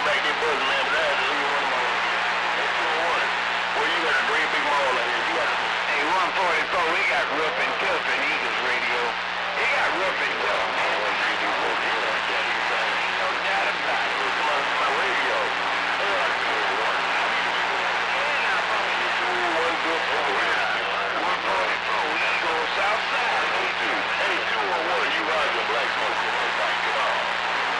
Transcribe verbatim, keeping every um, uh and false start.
back there buzzing, man, but I had to leave one of my own. That's two oh one. Boy, you got a great big mall out here. You got a... Hey, one forty-four, we got rough and tough and eagle